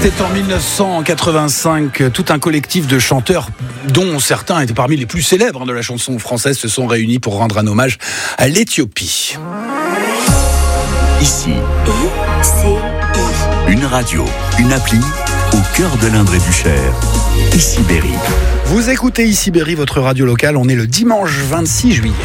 C'était en 1985, tout un collectif de chanteurs, dont certains étaient parmi les plus célèbres de la chanson française, se sont réunis pour rendre un hommage à l'Éthiopie. Ici, une radio, une appli, au cœur de l'Indre et du Cher. Ici Berry. Vous écoutez Ici Berry, votre radio locale. On est le dimanche 26 juillet.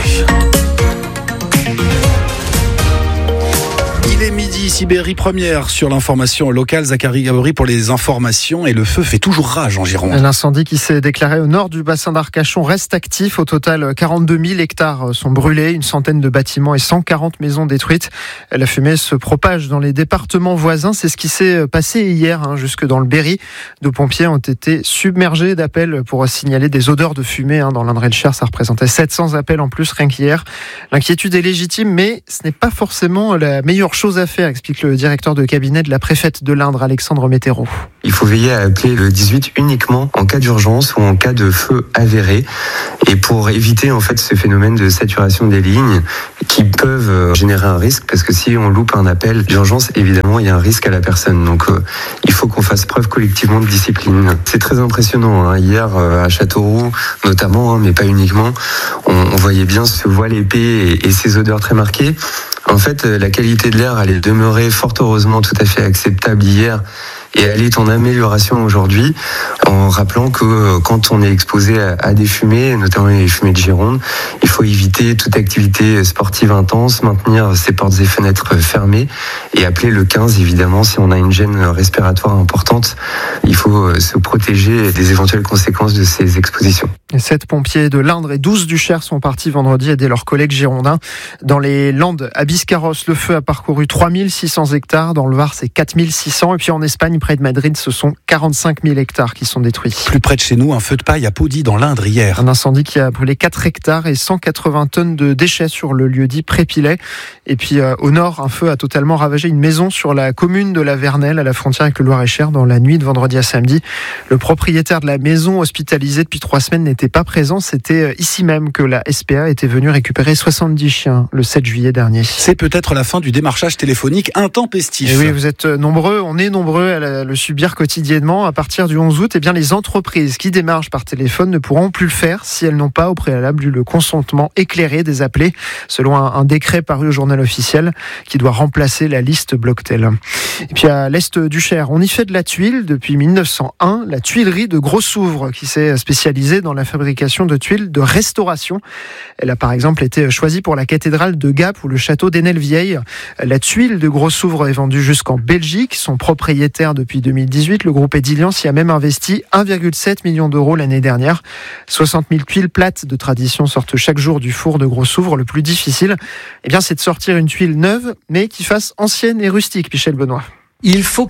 Il est midi, ici Berry, première sur l'information locale. Zachary Gabory pour les informations. Et le feu fait toujours rage en Gironde. L'incendie qui s'est déclaré au nord du bassin d'Arcachon reste actif. Au total, 42 000 hectares sont brûlés, une centaine de bâtiments et 140 maisons détruites. La fumée se propage dans les départements voisins. C'est ce qui s'est passé hier, jusque dans le Berry. Deux pompiers ont été submergés d'appels pour signaler des odeurs de fumée. Dans l'Indre-et-le-Cher, ça représentait 700 appels en plus rien qu'hier. L'inquiétude est légitime, mais ce n'est pas forcément la meilleure chose à faire, explique le directeur de cabinet de la préfète de l'Indre, Alexandre Météro. Il faut veiller à appeler le 18 uniquement en cas d'urgence ou en cas de feu avéré, et pour éviter en fait ce phénomène de saturation des lignes qui peuvent générer un risque, parce que si on loupe un appel d'urgence, évidemment il y a un risque à la personne. Donc il faut qu'on fasse preuve collectivement de discipline. C'est très impressionnant. Hier à Châteauroux notamment, mais pas uniquement, on voyait bien ce voile épais et ces odeurs très marquées. En fait, la qualité de l'air, elle est demeurée fort heureusement tout à fait acceptable hier, et elle est en amélioration aujourd'hui, en rappelant que quand on est exposé à des fumées, notamment les fumées de Gironde, il faut éviter toute activité sportive intense, maintenir ses portes et fenêtres fermées et appeler le 15 évidemment si on a une gêne respiratoire importante. Il faut se protéger des éventuelles conséquences de ces expositions. Et 7 pompiers de l'Indre et 12 du Cher sont partis vendredi aider leurs collègues girondins. Dans les Landes, à Biscarrosse, le feu a parcouru 3600 hectares. Dans le Var, c'est 4600. Et puis en Espagne, près de Madrid, ce sont 45 000 hectares qui sont détruits. Plus près de chez nous, un feu de paille à Podi dans l'Indre hier. Un incendie qui a brûlé 4 hectares et 180 tonnes de déchets sur le lieu dit Prépilet. Et puis au nord, un feu a totalement ravagé une maison sur la commune de la Vernelle, à la frontière avec le Loir-et-Cher, dans la nuit de vendredi à samedi. Le propriétaire de la maison, hospitalisé depuis 3 semaines, n'était pas présent. C'était ici même que la SPA était venue récupérer 70 chiens le 7 juillet dernier. C'est peut-être la fin du démarchage téléphonique intempestif. Et oui, vous êtes nombreux, on est nombreux à le subir quotidiennement. À partir du 11 août, les entreprises qui démarchent par téléphone ne pourront plus le faire si elles n'ont pas au préalable eu le consentement éclairé des appelés, selon un décret paru au journal officiel qui doit remplacer la liste Blocktel. Et puis à l'est du Cher, on y fait de la tuile depuis 1901, la tuilerie de Grossouvre qui s'est spécialisée dans la fabrication de tuiles de restauration. Elle a par exemple été choisie pour la cathédrale de Gap ou le château d'Enel-Vieille. La tuile de Grossouvre est vendue jusqu'en Belgique. Son propriétaire depuis 2018, le groupe Edilian, s'y a même investi 1,7 million d'euros l'année dernière. 60 000 tuiles plates de tradition sortent chaque jour du four de Grossouvre. Le plus difficile, c'est de sortir une tuile neuve, mais qui fasse ancienne et rustique, Michel Benoît. Il faut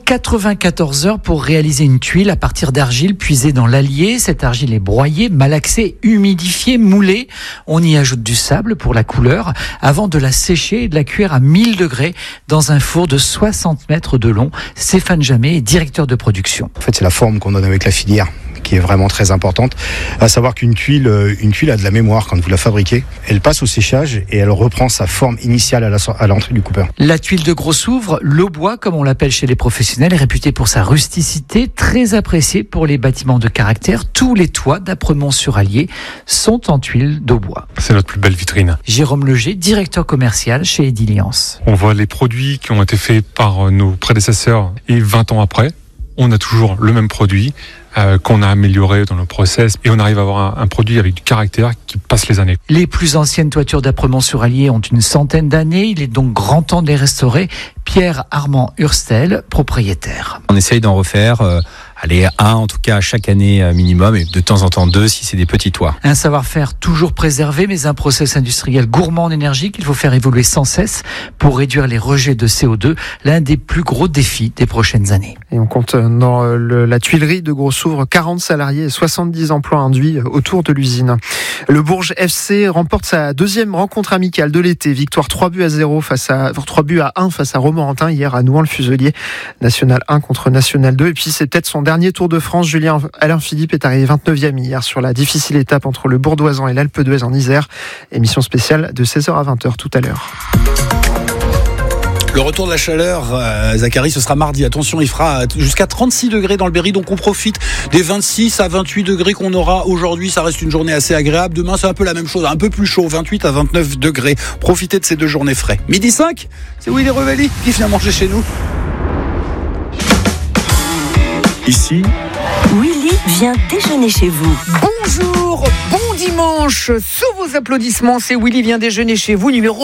94 heures pour réaliser une tuile à partir d'argile puisée dans l'Allier. Cette argile est broyée, malaxée, humidifiée, moulée. On y ajoute du sable pour la couleur avant de la sécher et de la cuire à 1000 degrés dans un four de 60 mètres de long. Stéphane Jamet est directeur de production. En fait, c'est la forme qu'on donne avec la filière qui est vraiment très importante. À savoir qu'une tuile a de la mémoire quand vous la fabriquez. Elle passe au séchage et elle reprend sa forme initiale à l'entrée du coupeur. La tuile de Grossouvre, le bois comme on l'appelle chez les professionnels, est réputée pour sa rusticité, très appréciée pour les bâtiments de caractère. Tous les toits d'Apremont-sur-Allier sont en tuile de bois. C'est notre plus belle vitrine. Jérôme Leger, directeur commercial chez Ediliance. On voit les produits qui ont été faits par nos prédécesseurs et 20 ans après, on a toujours le même produit qu'on a amélioré dans le process et on arrive à avoir un produit avec du caractère qui passe les années. Les plus anciennes toitures d'Apremont-sur-Allier ont une centaine d'années. Il est donc grand temps de les restaurer. Pierre Armand Hurstel, propriétaire. On essaye d'en refaire un en tout cas chaque année minimum, et de temps en temps 2 si c'est des petits toits. Un savoir-faire toujours préservé, mais un process industriel gourmand en énergie qu'il faut faire évoluer sans cesse pour réduire les rejets de CO2, l'un des plus gros défis des prochaines années. Et on compte dans la tuilerie de Grossouvre 40 salariés et 70 emplois induits autour de l'usine. Le Bourges FC remporte sa deuxième rencontre amicale de l'été. Victoire 3 buts à 1 face à Romorantin hier à Nouan-le-Fuselier. National 1 contre National 2. Et puis c'est peut-être son dernier Tour de France. Julien Alain Philippe est arrivé 29e hier sur la difficile étape entre le Bourdoisan et l'Alpe d'Huez en Isère. Émission spéciale de 16h à 20h tout à l'heure. Le retour de la chaleur, Zachary, ce sera mardi. Attention, il fera jusqu'à 36 degrés dans le Berry, donc on profite des 26 à 28 degrés qu'on aura aujourd'hui. Ça reste une journée assez agréable. Demain, c'est un peu la même chose, un peu plus chaud, 28 à 29 degrés. Profitez de ces 2 journées frais. Midi 5, c'est Willy Revelli qui vient manger chez nous. Ici, Willy vient déjeuner chez vous. Bonjour, bon dimanche. Sous vos applaudissements, c'est Willy vient déjeuner chez vous, numéro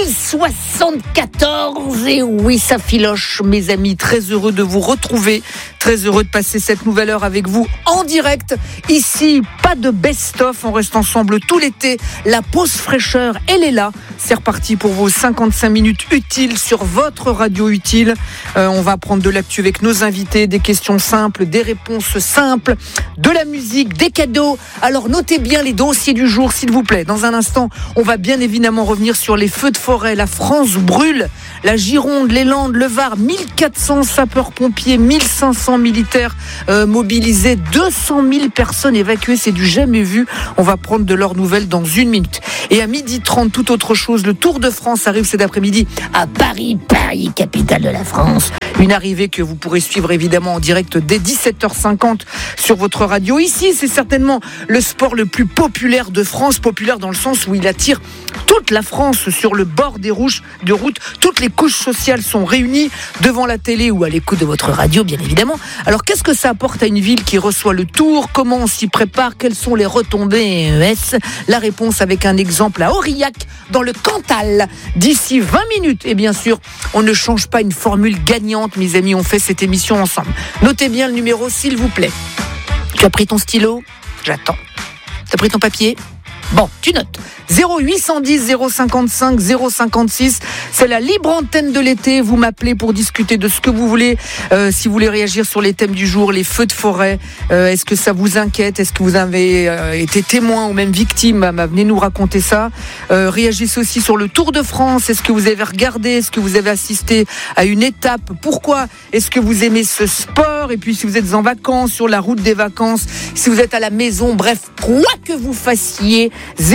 1074. Et oui, ça filoche, mes amis. Très heureux de vous retrouver. Très heureux de passer cette nouvelle heure avec vous en direct. Ici, pas de best-of. On reste ensemble tout l'été. La pause fraîcheur, elle est là. C'est reparti pour vos 55 minutes utiles sur votre radio utile. On va prendre de l'actu avec nos invités, des questions simples, des réponses simples, de la musique, des cadeaux. Alors notez bien les dossiers du jour, s'il vous plaît. Dans un instant, on va bien évidemment revenir sur les feux de forêt. La France brûle. La Gironde, les Landes, le Var, 1400 sapeurs-pompiers, 1500 militaires mobilisés, 200 000 personnes évacuées. C'est du jamais vu. On va prendre de leurs nouvelles dans 1 minute. Et à 12h30, tout autre chose. Le Tour de France arrive cet après-midi à Paris, capitale de la France. Une arrivée que vous pourrez suivre évidemment en direct dès 17h50 sur votre radio. Ici, c'est certainement le sport le plus populaire de France. Populaire dans le sens où il attire toute la France sur le bord des routes. Toutes les couches sociales sont réunies devant la télé ou à l'écoute de votre radio, bien évidemment. Alors, qu'est-ce que ça apporte à une ville qui reçoit le Tour ? Comment on s'y prépare ? Quelles sont les retombées ES ? La réponse avec un exemple à Aurillac, dans le Cantal, d'ici 20 minutes. Et bien sûr, on ne change pas une formule gagnante, mes amis, on fait cette émission ensemble. Notez bien le numéro, s'il vous plaît. Tu as pris ton stylo ? J'attends. Tu as pris ton papier ? Bon, tu notes. 0810 055 056. C'est la libre antenne de l'été. Vous m'appelez pour discuter de ce que vous voulez. Si vous voulez réagir sur les thèmes du jour, les feux de forêt. Est-ce que ça vous inquiète ? Est-ce que vous avez été témoin ou même victime ? Venez nous raconter ça. Réagissez aussi sur le Tour de France. Est-ce que vous avez regardé ? Est-ce que vous avez assisté à une étape ? Pourquoi ? Est-ce que vous aimez ce sport ? Et puis si vous êtes en vacances, sur la route des vacances, si vous êtes à la maison, bref, quoi que vous fassiez,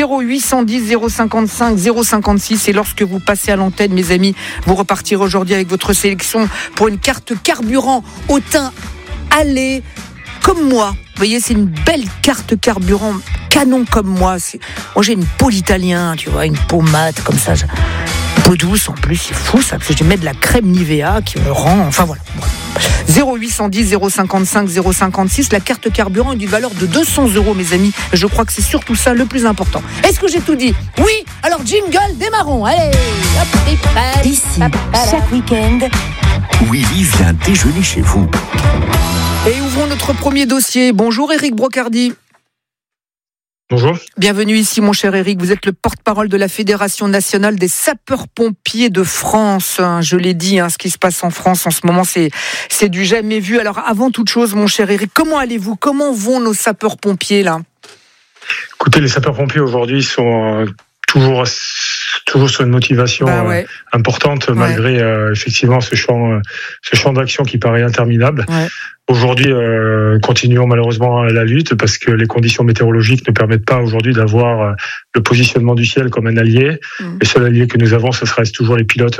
0810 055 056. Et lorsque vous passez à l'antenne, mes amis, vous repartirez aujourd'hui avec votre sélection pour une carte carburant au teint allé comme moi. Vous voyez, c'est une belle carte carburant canon comme moi. Moi, j'ai une peau d'italien, tu vois, une peau mate comme ça. Une peau douce en plus, c'est fou ça, parce que je mets de la crème Nivea qui me rend... Enfin voilà. 0810 055 056. La carte carburant est d'une valeur de 200 €, mes amis. Je crois que c'est surtout ça le plus important. Est-ce que j'ai tout dit ? Oui. Alors jingle, démarrons. Allez. Ici, chaque week-end, Willy vient déjeuner chez vous. Et ouvrons notre premier dossier. Bonjour Éric Brocardi. Bonjour. Bienvenue ici, mon cher Éric. Vous êtes le porte-parole de la Fédération nationale des sapeurs-pompiers de France. Je l'ai dit, ce qui se passe en France en ce moment, c'est du jamais vu. Alors, avant toute chose, mon cher Éric, comment allez-vous ? Comment vont nos sapeurs-pompiers, là ? Écoutez, les sapeurs-pompiers aujourd'hui sont toujours sur une motivation importante, malgré effectivement ce champ d'action qui paraît interminable. Ouais. Aujourd'hui, continuons malheureusement la lutte parce que les conditions météorologiques ne permettent pas aujourd'hui d'avoir le positionnement du ciel comme un allié. Le seul allié que nous avons, ce reste toujours les pilotes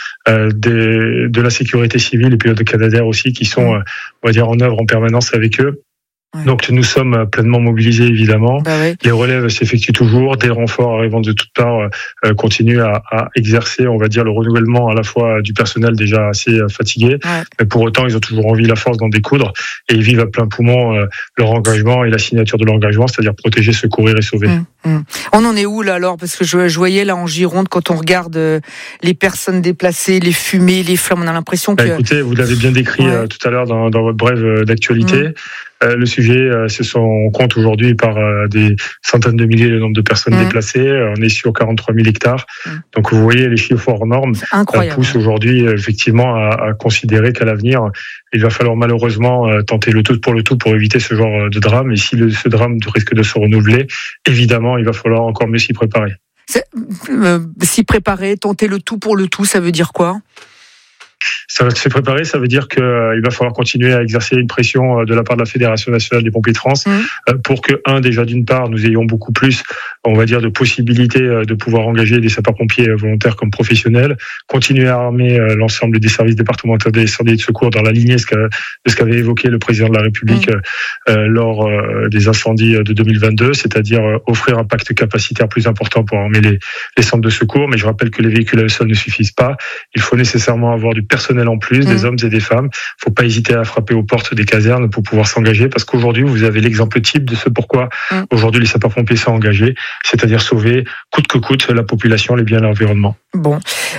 de la sécurité civile, les pilotes de Canadair aussi, qui sont, on va dire, en œuvre en permanence avec eux. Ouais. Donc nous sommes pleinement mobilisés évidemment. Les relèves s'effectuent toujours, des renforts arrivant de toutes parts continuent à exercer, on va dire, le renouvellement à la fois du personnel déjà assez fatigué, mais pour autant ils ont toujours envie, la force d'en découdre et ils vivent à plein poumon leur engagement et la signature de l'engagement, c'est-à-dire protéger, secourir et sauver. On en est où là alors ? Parce que je voyais là en Gironde, quand on regarde les personnes déplacées, les fumées, les flammes, on a l'impression que... Écoutez, vous l'avez bien décrit tout à l'heure dans votre brève d'actualité. Le sujet, on compte aujourd'hui par des centaines de milliers le nombre de personnes déplacées. On est sur 43 000 hectares. Donc vous voyez, les chiffres hors normes poussent aujourd'hui effectivement à considérer qu'à l'avenir, il va falloir malheureusement tenter le tout pour éviter ce genre de drame. Et si ce drame risque de se renouveler, évidemment, il va falloir encore mieux s'y préparer. S'y préparer, tenter le tout pour le tout, ça veut dire quoi ? Ça va se préparer, ça veut dire qu'il va falloir continuer à exercer une pression de la part de la Fédération nationale des pompiers de France pour que, déjà d'une part, nous ayons beaucoup plus, on va dire, de possibilités de pouvoir engager des sapeurs-pompiers volontaires comme professionnels, continuer à armer l'ensemble des services départementaux d'incendie et de secours dans la lignée de ce qu'avait évoqué le président de la République lors des incendies de 2022, c'est-à-dire offrir un pacte capacitaire plus important pour armer les centres de secours. Mais je rappelle que les véhicules à eux seuls ne suffisent pas. Il faut nécessairement avoir du personnel en plus, des hommes et des femmes. Il ne faut pas hésiter à frapper aux portes des casernes pour pouvoir s'engager, parce qu'aujourd'hui, vous avez l'exemple type de ce pourquoi aujourd'hui les sapeurs-pompiers sont engagés, c'est-à-dire sauver coûte que coûte la population, les biens et l'environnement. Bon.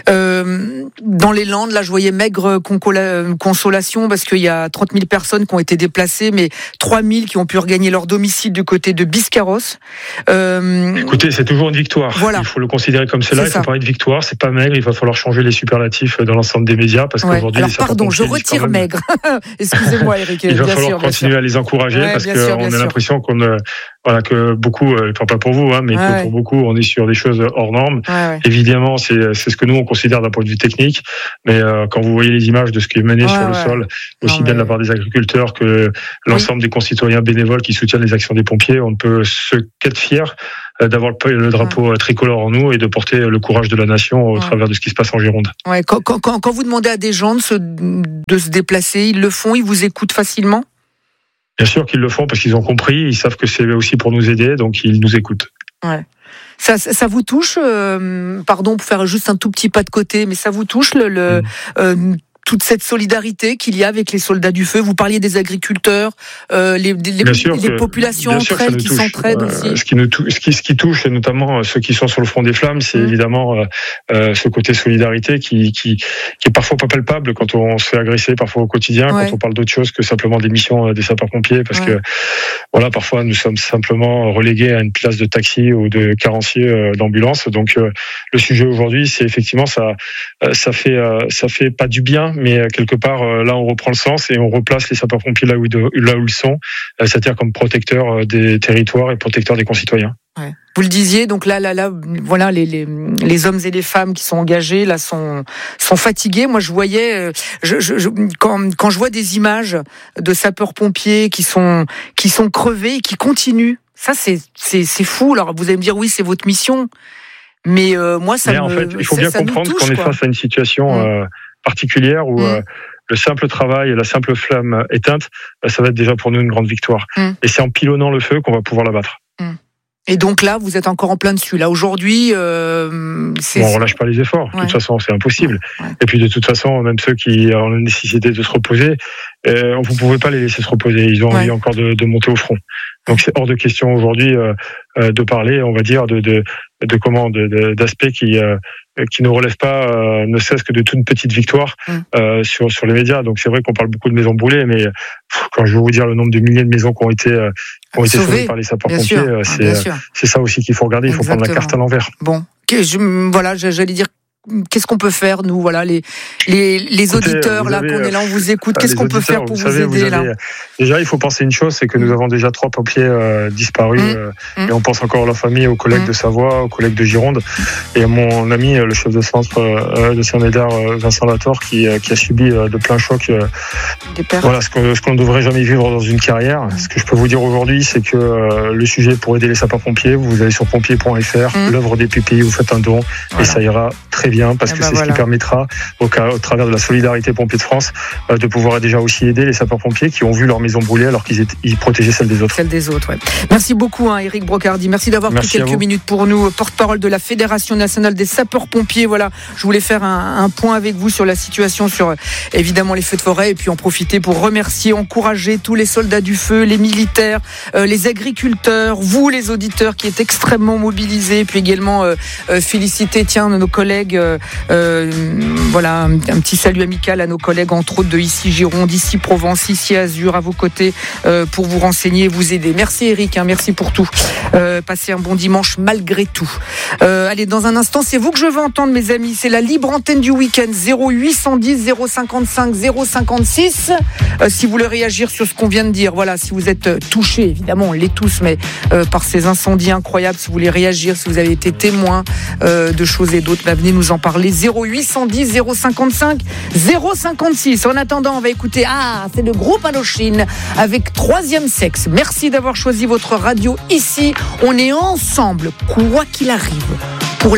Dans les Landes, là, je voyais maigre consolation parce qu'il y a 30 000 personnes qui ont été déplacées, mais 3 000 qui ont pu regagner leur domicile du côté de Biscarrosse. Écoutez, c'est toujours une victoire. Voilà. Il faut le considérer comme cela. Il faut parler de victoire. C'est pas maigre. Il va falloir changer les superlatifs dans l'ensemble des médias parce qu'aujourd'hui. Alors, pardon, je retire maigre. Excusez-moi, Eric. Il va falloir continuer à les encourager parce qu'on a l'impression que beaucoup, pas pour vous, mais pour beaucoup, on est sur des choses hors normes. Évidemment, c'est ce que nous on considère d'un point de vue technique, mais quand vous voyez les images de ce qui est mené sur le sol, aussi bien de la part des agriculteurs que l'ensemble des concitoyens bénévoles qui soutiennent les actions des pompiers, on ne peut qu'être fier d'avoir le drapeau tricolore en nous et de porter le courage de la nation au travers de ce qui se passe en Gironde. Quand vous demandez à des gens de se déplacer, ils le font, ils vous écoutent facilement ? Bien sûr qu'ils le font parce qu'ils ont compris, ils savent que c'est aussi pour nous aider, donc ils nous écoutent. Ouais. Ça vous touche, pardon pour faire juste un tout petit pas de côté, mais ça vous touche toute cette solidarité qu'il y a avec les soldats du feu. Vous parliez des agriculteurs, les populations entre elles qui s'entraident aussi. Ce qui touche, et notamment ceux qui sont sur le front des flammes, c'est évidemment ce côté solidarité qui est parfois pas palpable quand on se fait agresser, parfois au quotidien, quand on parle d'autre chose que simplement des missions des sapeurs-pompiers, parce que parfois nous sommes simplement relégués à une place de taxi ou de carancier d'ambulance. Donc le sujet aujourd'hui, c'est effectivement ça fait pas du bien, mais quelque part là on reprend le sens et on replace les sapeurs-pompiers là où ils sont, c'est-à-dire comme protecteurs des territoires et protecteurs des concitoyens. Ouais. Vous le disiez, donc là, voilà, les hommes et les femmes qui sont engagés là sont fatigués. Moi, je voyais, quand je vois des images de sapeurs-pompiers qui sont crevés et qui continuent, ça c'est fou. Alors vous allez me dire oui, c'est votre mission, mais moi en fait, il faut bien comprendre qu'on est face à une situation particulière où le simple travail et la simple flamme éteinte, ça va être déjà pour nous une grande victoire. Et c'est en pilonnant le feu qu'on va pouvoir l'abattre. Et donc là, vous êtes encore en plein dessus. Là, aujourd'hui, on relâche pas les efforts. De toute façon, c'est impossible. Et puis, de toute façon, même ceux qui ont la nécessité de se reposer, vous pouvez pas les laisser se reposer. Ils ont envie encore de monter au front. Donc, c'est hors de question aujourd'hui de parler, on va dire, d'aspects qui ne relèvent pas, ne cesse que de toute petite victoire sur les médias. Donc, c'est vrai qu'on parle beaucoup de maisons brûlées, mais quand je vais vous dire le nombre de milliers de maisons qui ont été sauvées par les sapeurs-pompiers, c'est ça aussi qu'il faut regarder. Il faut prendre la carte à l'envers. Bon, j'allais dire. Qu'est-ce qu'on peut faire, nous, voilà, les auditeurs là qu'on est là, on vous écoute. Qu'est-ce qu'on peut faire pour vous aider là ? Déjà, il faut penser une chose, c'est que nous avons déjà 3 pompiers disparus, et on pense encore à leur famille, aux collègues de Savoie, aux collègues de Gironde, et à mon ami, le chef de centre de Saint-Médard, Vincent Lator, qui a subi de plein choc. Voilà, ce qu'on ne devrait jamais vivre dans une carrière. Ce que je peux vous dire aujourd'hui, c'est que le sujet pour aider les sapeurs-pompiers, vous allez sur pompiers.fr, l'œuvre des PPI, vous faites un don, et ça ira très bien, parce que c'est ce qui permettra, au travers de la solidarité Pompiers de France, de pouvoir déjà aussi aider les sapeurs-pompiers qui ont vu leur maison brûler alors qu'ils protégeaient celle des autres. Celle des autres, ouais. Merci beaucoup, Éric Brocardi. Merci d'avoir pris quelques minutes pour nous. Porte-parole de la Fédération nationale des sapeurs-pompiers. Voilà, je voulais faire un point avec vous sur la situation, sur évidemment les feux de forêt, et puis en profiter pour remercier, encourager tous les soldats du feu, les militaires, les agriculteurs, vous les auditeurs qui êtes extrêmement mobilisés, et puis également féliciter nos collègues. Voilà, un petit salut amical à nos collègues, entre autres de ici Gironde, ici Provence, ici Azur, à vos côtés pour vous renseigner et vous aider. Merci Eric, merci pour tout. Passez un bon dimanche malgré tout. Allez, dans un instant, c'est vous que je veux entendre, mes amis. C'est la libre antenne du week-end, 0810 055 056. Si vous voulez réagir sur ce qu'on vient de dire, voilà, si vous êtes touchés, évidemment, on l'est tous, mais par ces incendies incroyables, si vous voulez réagir, si vous avez été témoin de choses et d'autres, venez nous en en parler. 0810 055 056. En attendant, on va écouter, c'est le groupe Indochine avec Troisième Sexe. Merci d'avoir choisi votre radio ici. On est ensemble, quoi qu'il arrive.